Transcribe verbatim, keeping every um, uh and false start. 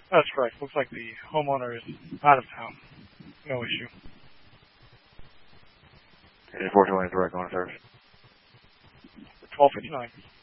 That's correct. Looks like the homeowner is out of town. No issue. eighty-four twenty direct on service. twelve fifty-nine.